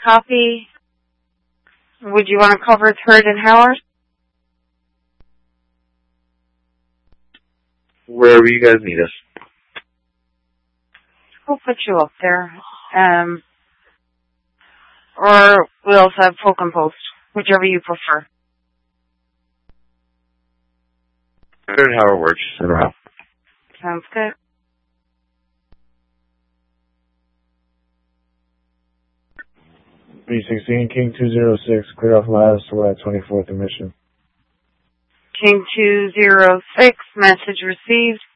Copy. Would you want to cover 3rd and Howard? Wherever you guys need us. We'll put you up there. Or we also have Polk and Post, whichever you prefer. 3rd and Howard works. Send her out. Sounds good. B16, King 206, clear off last, we're at 24th and Mission. King 206, message received.